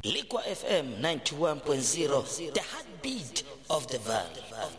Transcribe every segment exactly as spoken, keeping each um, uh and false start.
Liqua F M ninety-one point zero, the heartbeat of the valley.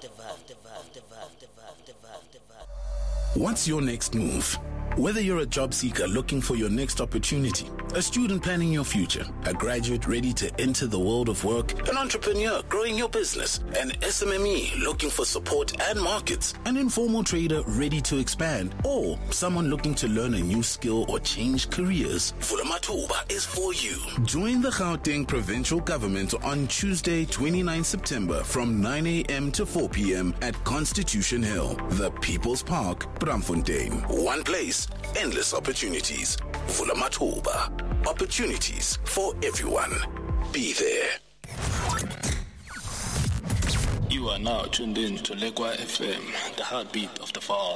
What's your next move? Whether you're a job seeker looking for your next opportunity, a student planning your future, a graduate ready to enter the world of work, an entrepreneur growing your business, an S M M E looking for support and markets, an informal trader ready to expand, or someone looking to learn a new skill or change careers, Vulamathuba is for you. Join the Gauteng Provincial Government on Tuesday, the twenty-ninth of September from nine a.m. to four p.m. at Constitution Hill, the People's Park, Braamfontein. One place, endless opportunities. Vulamathuba. Opportunities for everyone. Be there. You are now tuned in to Liqua F M, the heartbeat of the fall.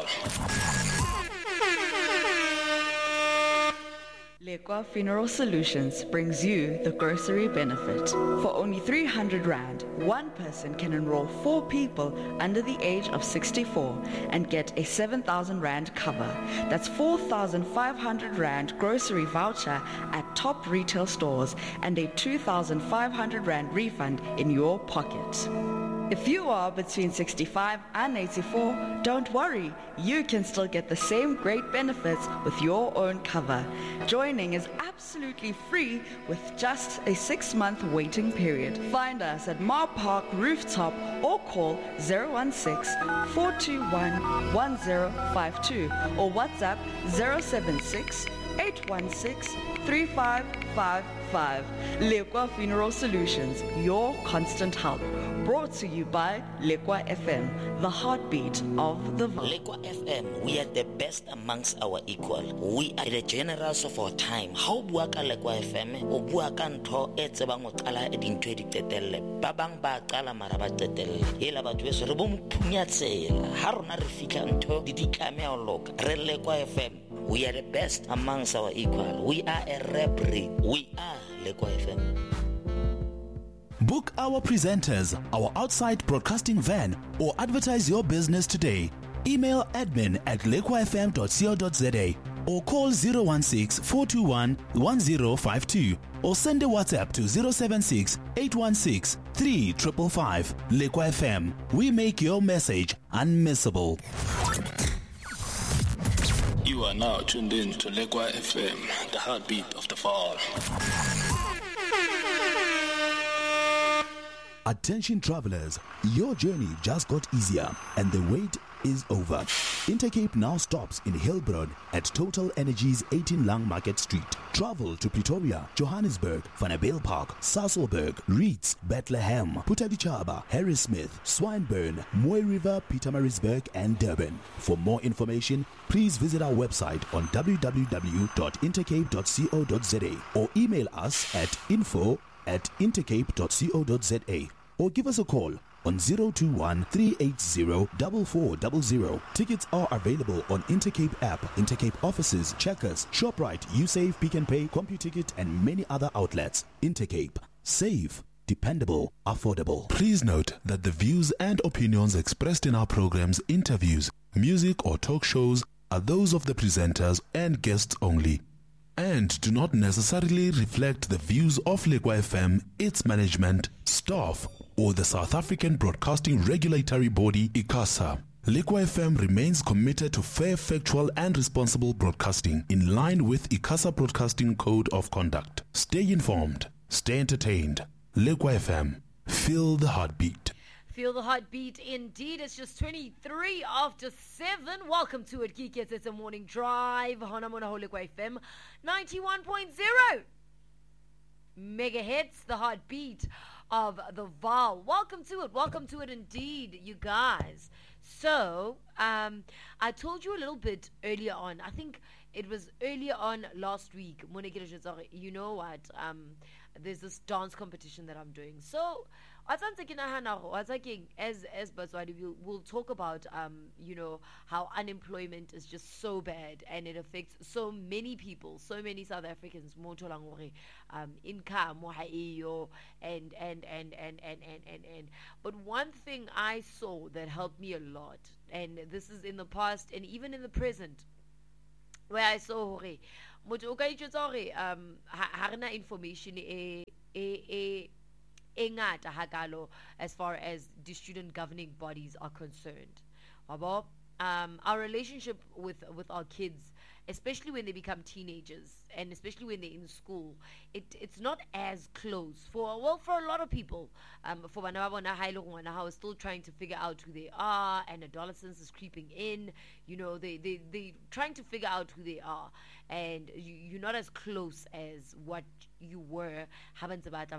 Liqua Funeral Solutions brings you the grocery benefit. For only three hundred rand, one person can enroll four people under the age of sixty-four and get a seven thousand rand cover. That's four thousand five hundred rand grocery voucher at top retail stores and a two thousand five hundred rand refund in your pocket. If you are between sixty-five and eighty-four, don't worry, you can still get the same great benefits with your own cover. Joining is absolutely free with just a six-month waiting period. Find us at Mar Park Rooftop or call zero one six, four two one, one zero five two or WhatsApp zero seven six, eight one six, three five five five. Liqua Funeral Solutions, your constant help. Brought to you by Liqua F M, the heartbeat of the valley. Liqua F M, we are the best amongst our equal. We are the generals of our time. How bua ka Liqua F M? O bua ka ntho e tsebang o qala e dintho di tetelle. Ba bang ba qala mara ba tetelle. Hela batho beso re bo mphunya tsela. Ha rona re fihla ntho di di tlameha ho loka. Re Liqua F M. We are the best amongst our equal. We are a rap breed. We are Liqua F M. Book our presenters, our outside broadcasting van, or advertise your business today. Email admin at liqua f m dot co dot z a or call zero one six, four two one, one zero five two or send a WhatsApp to zero seven six, eight one six, three five five five. Liqua F M, we make your message unmissable. You are now tuned in to Liqua F M, the heartbeat of the fall. Attention travelers, your journey just got easier and the wait is over. Intercape now stops in Hillbroad at Total Energies eighteen Lang Market Street. Travel to Pretoria, Johannesburg, Vanabale Park, Sasolburg, Reeds, Bethlehem, Putadichaba, Harrismith, Swinburne, Moy River, Pietermaritzburg and Durban. For more information, please visit our website on w w w dot intercape dot co dot z a or email us at info at intercape dot co dot z a or give us a call on zero two one, three eight zero, four four zero zero. Tickets are available on Intercape app, Intercape offices, Checkers, ShopRite, USave, Pick and Pay, CompuTicket and many other outlets. Intercape. Safe, dependable, affordable. Please note that the views and opinions expressed in our programs, interviews, music or talk shows are those of the presenters and guests only, and do not necessarily reflect the views of Liqua F M, its management, staff, or the South African Broadcasting Regulatory Body, ICASA. Liqua F M remains committed to fair, factual, and responsible broadcasting in line with ICASA Broadcasting Code of Conduct. Stay informed, stay entertained. Liqua F M, feel the heartbeat. Feel the heartbeat indeed. It's just twenty-three after seven. Welcome to it, Geekets. It's a morning drive. Hana Mona Liqua F M ninety-one point zero megahertz, the heartbeat of the Val. Welcome to it. Welcome to it indeed, you guys. So, um, I told you a little bit earlier on. I think it was earlier on last week. You know what? Um, there's this dance competition that I'm doing. So, as as as Batswadi, we'll, we'll talk about um, you know, how unemployment is just so bad and it affects so many people, so many South Africans. Um, income and and and and and and and and. But one thing I saw that helped me a lot, and this is in the past and even in the present, where I saw hore motho o ka itjwetsa hore um ha rena information e e e engata hakalo as far as the student governing bodies are concerned. Abo, um, our relationship with with our kids, especially when they become teenagers and especially when they're in school, it it's not as close for well for a lot of people. Um, for Wanabona how is still trying to figure out who they are, and adolescence is creeping in. You know, they they they trying to figure out who they are, and you, you're not as close as what you were. Haven't about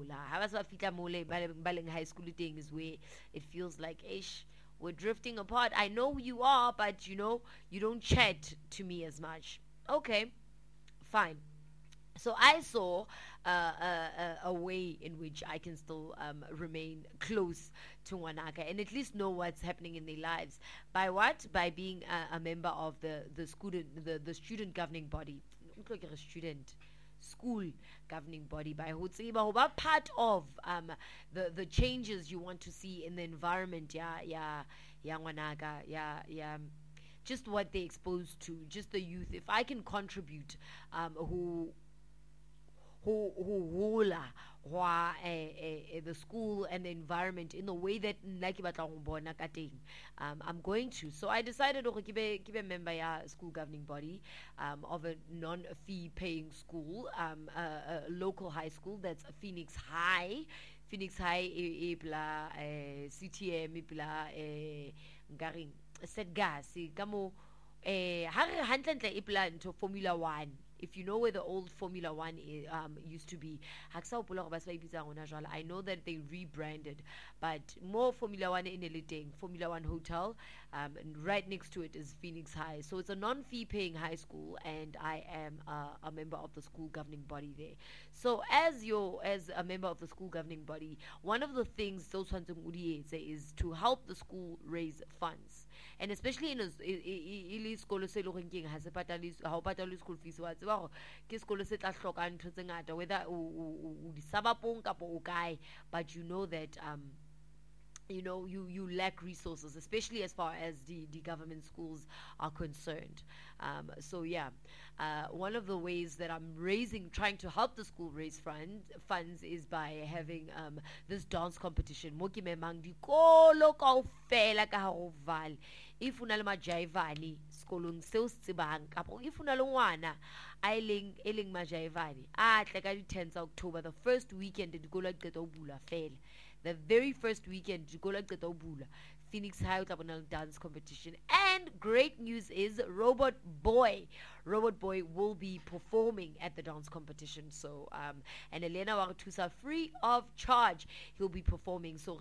high school things where it feels like ish. We're drifting apart. I know who you are, but you know, you don't chat to me as much. Okay, fine. So I saw uh, a, a, a way in which I can still um, remain close to Wanaka and at least know what's happening in their lives. By what? By being a, a member of the the student the, the student governing body. Look like a student. School governing body by Hutsiba, about part of um the the changes you want to see in the environment, yeah, yeah, yeah, Wanaga, yeah, yeah, just what they exposed to, just the youth. If I can contribute, um, who who who hula wha the school and the environment in the way that like um, I'm going to. So I decided to keep a member ya school governing body um, of a non-fee paying school, um, a, a local high school that's Phoenix High. Phoenix High e pla C T M e pla ngaring set gas ka mo eh ha re hantle e pla into Formula one. If you know where the old Formula One is, um, used to be, I know that they rebranded, but more Formula One in Eliteng, Formula One Hotel, um, and right next to it is Phoenix High. So it's a non-fee paying high school, and I am uh, a member of the school governing body there. So as your as a member of the school governing body, one of the things those is to help the school raise funds. And especially in a school se lo king has a patali how patali school fees was well ke sekolo se tla hloka ntho tse ngata whether o di sabapong kapo o kae, but you know that um you know you you lack resources, especially as far as the the government schools are concerned. Um so yeah, uh one of the ways that I'm raising trying to help the school raise fund, funds is by having um this dance competition mo ke memang dikolo kaofela ka hare ho Vaal. If una le majaivane sekolong seo se tsebang kapo if una le ngwana a eleng eleng majaivane a tle ka di tenth of October, the first weekend dikolo di qeta ho bula fela. The very first weekend, Phoenix High dance competition. And great news is Robot Boy. Robot Boy will be performing at the dance competition. So, um, and Elena Waratusa, free of charge, he'll be performing. So,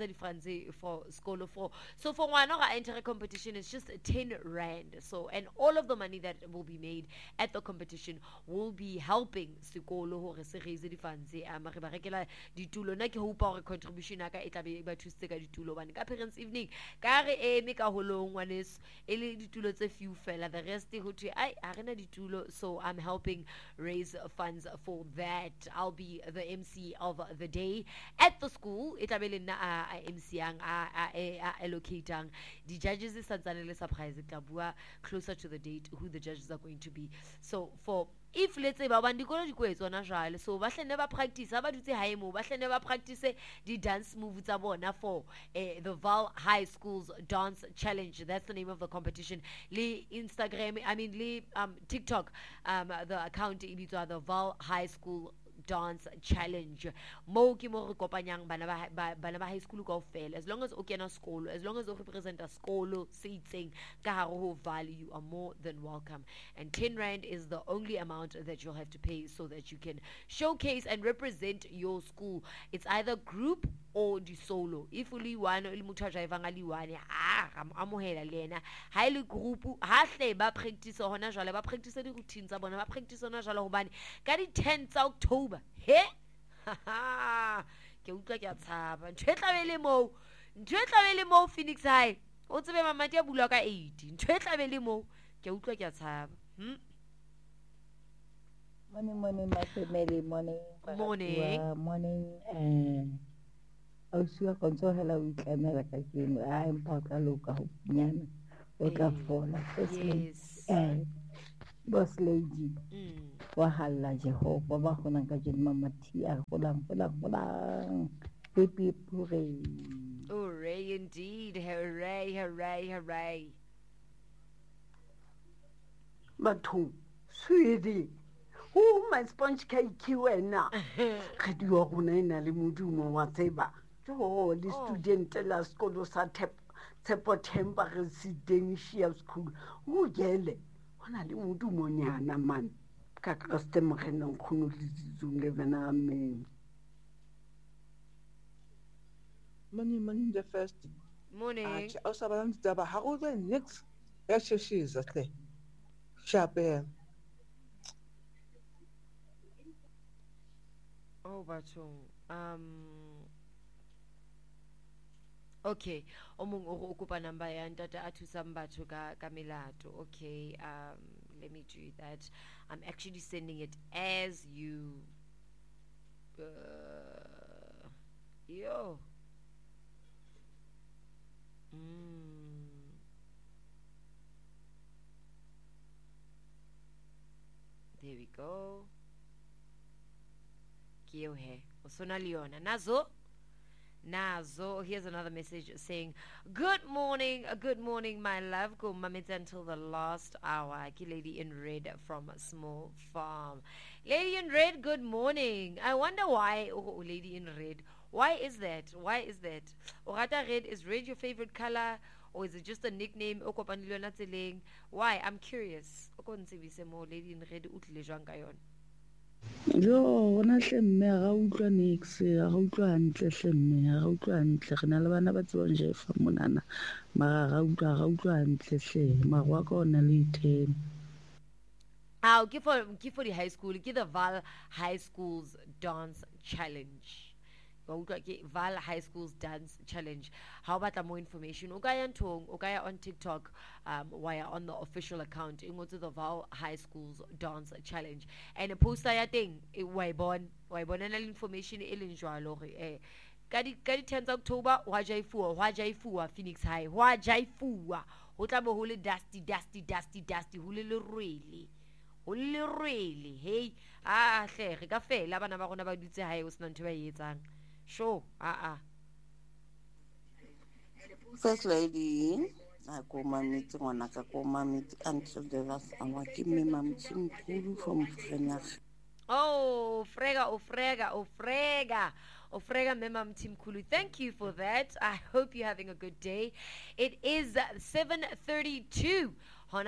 for Skolo for. So, for one hour, enter a competition is just ten rand. So, and all of the money that will be made at the competition will be helping Skolo ho se raise di funds. Um, re barekela ditulo na ke hopa hore contribution aka e tla be ba thusitse ka ditulo bane ka parents evening ka re eme ka holong ngwaneso ele ditulo tse few fela, the rest ho thwe ai arena ditulo. So I'm helping raise funds for that. I'll be the M C of the day at the school. It tla be le nna a M C ang a allocatang the judges is santsane le surprise tla bua closer to the date who the judges are going to be. So for if let's say ba bandi dikolo di kwetsona jale, so ba hle never practice ba dutse hae mo ba hle never practice the dance moves tsa bona for uh, the Vaal High School's dance challenge. That's the name of the competition. Le Instagram, I mean le um TikTok, um the account ibitswa the Vaal High School dance challenge. Mo ke mo re kopanyang bana ba bana ba high school kaofela, as long as o kena sekolo, as long as o represent a sekolo se itseng ka hare ho Vaal, you are more than welcome. And ten rand is the only amount that you'll have to pay so that you can showcase and represent your school. It's either group or the solo. If uli one ili muthu driver ngali one ah amohela lena ha ile group ha hle ba practice hona jwale ba practice di routines tsa bona ba practice hona jwale hobane ka di tenth tsa October he ke utlwa ke a tshaba ntwe tlabele mo ntwe tlabele mo Phoenix High o tsebe mama tia bula ka eight ntwe tlabele mo ke utlwa ke a tshaba. hm Morning, morning, my family. Morning. Morning. Morning. Uh, I was sure console hello we can like I came. I'm part of local nyan. Local for Yes. uh, boss lady. Mm. wa halla Jehova ba gona ka jeng mamathia golang golang golang beep beep hooray. Hooray indeed, hooray, hooray, hooray. Batho, sweetie, who my sponge cake wena? Ge di wa gona ina le modumo wa tseba. Jo le student la sekolo sa tep tsepo temper residential school. O gele. Hona le modumo nyana man. Ka custom ge nang khunu le zungle bana amen. Money, money, the first. Morning. I also want to have a how the next. Yes, she is a thing. Sharp. Oh, but um. Okay. Omong o okupa number ya ntata athusa mbatho ka ka melato. Okay. Um. Let me do that. I'm actually sending it as you. Uh, yo. Mm. There we go. Kio he. Osona Leona. Nazo. Nazo. Here's another message saying, good morning, uh, good morning, my love. Go mamita until the last hour. Ki Lady in Red from a small farm. Lady in Red, good morning. I wonder why, oh, Lady in Red, why is that? Why is that? Orata Red, is red your favorite color? Or is it just a nickname? Why? I'm curious. Lady in Red, Jo ona hlemme ga utlwa nix ga utlwa hantle hlemme ga utlwa hantle re na le bana ba tsebang jefa monana mara ga utlwa ga utlwa hantle hle magwa ka ona le ten. Ah, give for give for the high school, give the Val High School's dance challenge. Val High School's dance challenge. How about more information? Ogaya Tong, Ogaya on TikTok, um, while on the official account, in to the Val High School's dance challenge. And a poster I think it why born why born and information ilin joalori eh. Kadi kadi tenth October, wajai fua, wajai fua, Phoenix High, wajai fua. Hotabo hole dusty, dusty, dusty, dusty, hule really. Hule really. Hey, ah, hle, re ka fela bana ba rona ba dutse hae o sena ntho ba etsang. Sure, ah ah. First lady, I go mamit ngwana ka go mamit until the last hour. Give me mamchim pulu from Frenach. Oh, frega, oh frega, oh frega. Oh frega me mamchim kulu. Thank you for that. I hope you're having a good day. It is seven thirty-two. So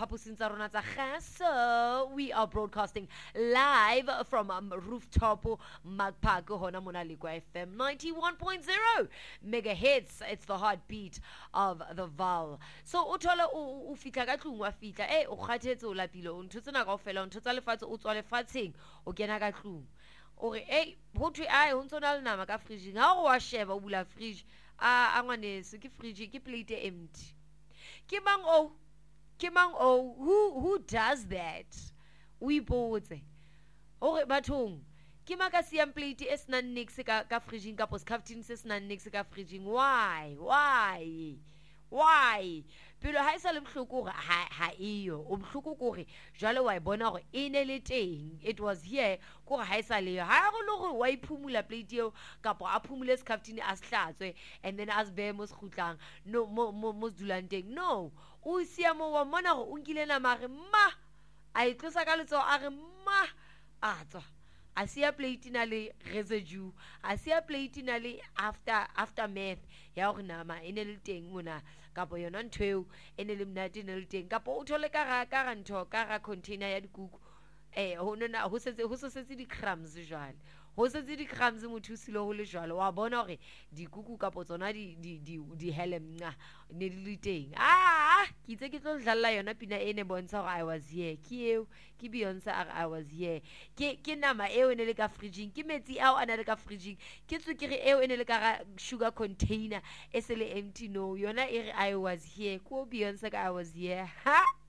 we are broadcasting live from um, rooftop Magpako Hona Monaligwa F M ninety-one point zero megahertz. It's the heartbeat of the Val. So utola u fitla ka tlung wa fitla eh o kgathetse o lapile o ntse tsena kaofela o ntse tsa lefatshe o tswa lefatsheng o kena ka tlung o re eh ho thwe ai ho ntse na le nama ka fridge ha o wa sheba o bula fridge a a ngwanese ke fridge ke plate empty ke bang o Kimang oh, who who does that? We bought ore bathong ke maka siam plate e sna nix ka ka fridging ka pos captain se sna nix ka fridging. Why? Why? Why? Pelo ha isa le mhloko gore ha ha iyo o mhloko gore jalo wa bona gore ene le teng. It was here gore ha isa le ha go lo gore wa iphumula plate eo kapo a phumule se captain as hlatswe and then as be mo segutlang no mo mo dulang teng. No. O siamo wa mona go unkile na mare ma a itlosa ka letso a re ma a tswa a sia plate na le residue a sia plate na le after aftermath ya go nama ene le teng mona kapo yona ntweo ene le mnati ne le teng kapo o thole ka ga ka ga ntho ka ga container ya dikuku eh ho nona ho setse ho setse di crumbs jwale ho setse di crumbs motho silo ho le jwalo wa bona gore dikuku kapo tsona di di di di helem nga ne di teng ah ke itse ke tlo dlalla yona pina ene bontsha gore I was here ke eo ke Beyonce I was here ke ke nama eo ene le ka fridging ke metsi ao ana le ka fridging ke tsukiri eo ene le ka sugar container esele empty no yona ere I was here ko Beyonce ka I was here ha